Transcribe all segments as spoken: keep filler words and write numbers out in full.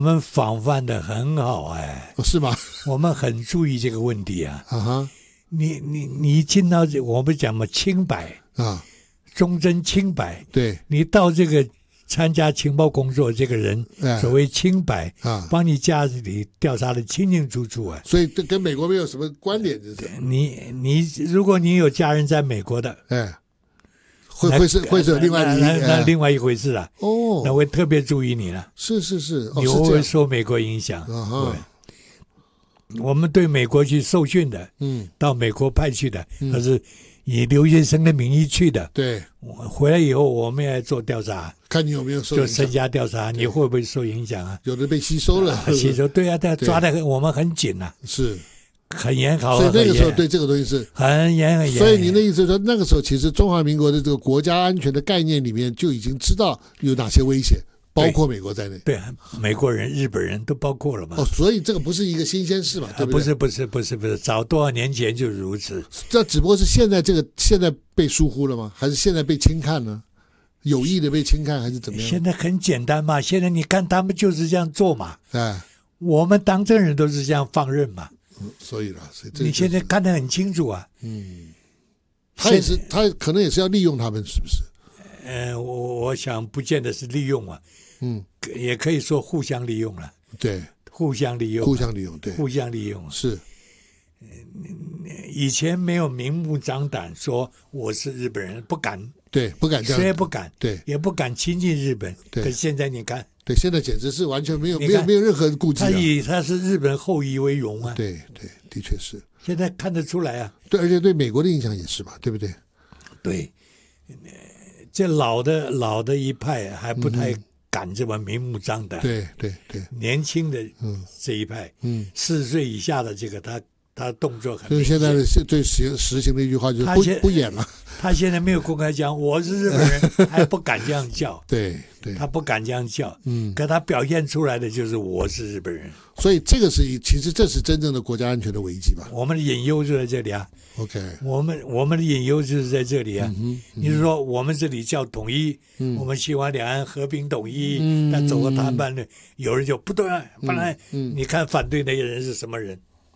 我们防范的很好哎， 哦、是吗？ 我们很注意这个问题啊。 啊哈， 你你你一进到这，我们讲嘛，清白啊， 忠贞清白。 对， 你到这个参加情报工作，这个人、 哎、 所谓清白啊， 帮你家里调查的清清楚楚啊。 所以这跟美国没有什么关联，就是你你如果你有家人在美国的， 哎。会会是会是有另外的那 那, 那另外一回事了哦， 那会特别注意你了。 是是是，哦、 你会不会受美国影响？ 啊对，我们对美国去受训的， 嗯， 到美国派去的，而是以留学生的名义去的。 对， 回来以后我们也做调查， 看你有没有受影响， 就身家调查，你会不会受影响啊？ 有的被吸收了， 啊、吸收，对啊，对啊，抓的我们很紧啊， 是。 很严考， 所以那个时候对这个东西是很严很严。 所以您的意思是说，那个时候其实中华民国的这个国家安全的概念里面就已经知道有哪些威胁，包括美国在内。 对，对美国人、日本人都包括了嘛。 哦，所以这个不是一个新鲜事嘛，对不对？ 不是，不是，不是，不是，早多少年前就如此。 这只不过是现在这个现在被疏忽了吗？还是现在被轻看呢？有意的被轻看还是怎么样？ 现在很简单嘛，现在你看他们就是这样做嘛。 哎， 我们当证人都是这样放任嘛。 所以了，所以这、就是、 你现在看得很清楚啊。 嗯，他也是，他可能也是要利用他们，是不是？ 呃，我我想不见得是利用啊， 嗯， 也可以说互相利用了。 对， 互相利用， 互相利用，对， 互相利用是。 以前没有明目张胆说我是日本人，不敢， 对，不敢这样， 谁也不敢， 对， 也不敢亲近日本。 对， 可是现在你看。 对，现在简直是完全没有没有没有任何顾忌、啊。 他以他是日本后裔为荣啊。 对对，的确是。 现在看得出来啊。 对，而且对美国的影响也是嘛，对不对？ 对，这老的老的一派还不太敢这么明目张胆。 嗯、对对对， 年轻的这一派，嗯，四十岁以下的这个他他动作很明显。 就是现在的最实实行的一句话就是不不演了。 他现在没有公开讲我是日本人，还不敢这样叫。 对对， 他不敢这样叫。 嗯， 可他表现出来的就是我是日本人。 所以这个是其实这是真正的国家安全的危机吧？ 我们的隐忧就在这里啊。 OK， 我们我们的隐忧就是在这里啊。嗯嗯、你是说我们这里叫统一，嗯、我们希望两岸和平统一，那、嗯、走个谈判的，有人就不对啊，不然、嗯嗯、你看反对那些人是什么人？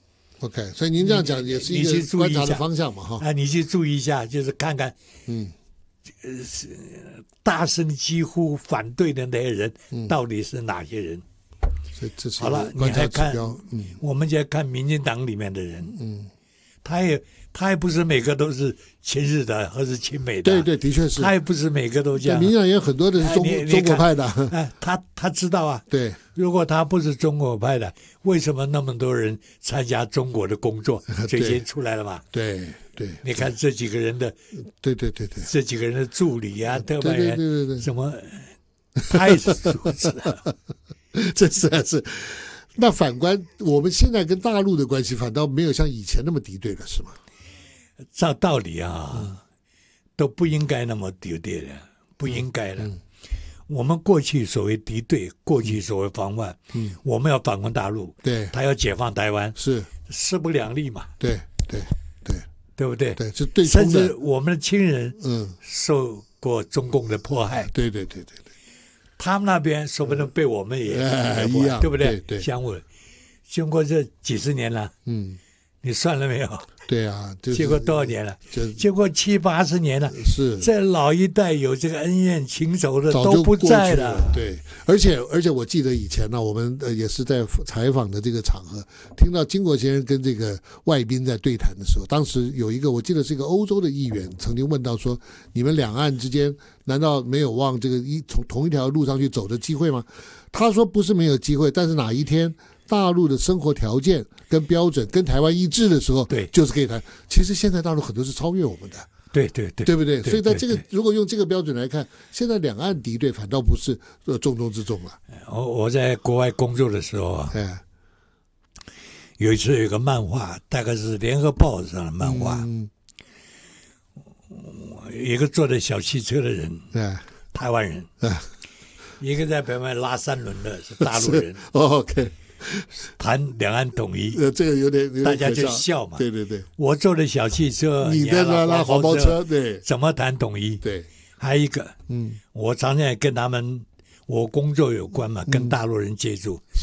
OK， 所以您这样讲也是一个观察的方向嘛，哈。 啊，你去注意一下，就是看看，嗯，呃，大声疾呼反对的那些人、嗯、到底是哪些人？ 所以这是好了，你还看，嗯，我们就看民进党里面的人，嗯，他也他也不是每个都是亲日的，或是亲美的， 对对，的确是， 他也不是每个都这样。 民进党也有很多的是中、哎、中国派的， 哎，他他知道啊， 对。 如果他不是中国派的，为什么那么多人参加中国的工作？最近出来了嘛？ 对对， 你看这几个人的， 对对对对， 这几个人的助理啊，特派员， 对对对， 什么太是如此了， 这实在是。那反观我们现在跟大陆的关系，反倒没有像以前那么敌对了，是吗？ 照道理啊，嗯、都不应该那么敌对了，不应该了。嗯嗯我们过去所谓敌对，过去所谓防范，嗯，我们要反攻大陆， 对， 他要解放台湾， 是势不两立嘛， 对对对， 对不对？ 对，是对冲的。甚至我们的亲人， 嗯， 受过中共的迫害， 对对对对对， 他们那边说不定被我们也一样， 对不对？ 对对， 相互。经过这几十年了， 嗯， 你算了没有？ 对啊，就是、 经过多少年了？经过七八十年了。 是， 这老一代有这个恩怨情仇的都不在了。 对，而且而且我记得以前呢，我们呃也是在采访的这个场合，听到金国先生跟这个外宾在对谈的时候，当时有一个我记得是一个欧洲的议员曾经问到说：“你们两岸之间难道没有往这个一从同一条路上去走的机会吗？”他说：“不是没有机会，但是哪一天。”大陆的生活条件跟标准跟台湾一致的时候， 对， 就是可以谈。其实现在大陆很多是超越我们的， 对对对， 对不对？所以在这个如果用这个标准来看，现在两岸敌对反倒不是呃重中之重了。 我我在国外工作的时候啊， 哎， 有一次有一个漫画，大概是联合报上的漫画，嗯，一个坐着小汽车的人， 哎， 台湾人， 哎， 一个在北外拉三轮的是大陆人。 OK。 谈两岸统一， 呃，这个有点，有点大家就笑嘛。 对对对， 我坐的小汽车， 你在那拉黄包车，对， 怎么谈统一？ 对， 还有一个，嗯，我常常也跟他们，我工作有关嘛，跟大陆人接触，